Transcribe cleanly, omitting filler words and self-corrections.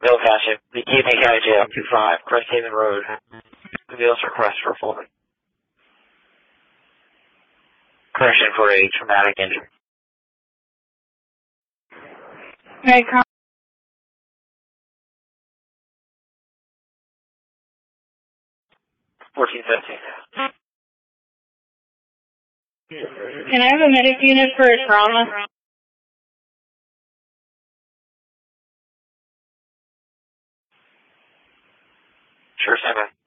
Middle Township, the Evening County Jail, 25, Cresthaven Road. Reveals request for Fulton. Correction for a traumatic injury. Okay, 1415. can I have a medic unit for trauma? Sure, stand by.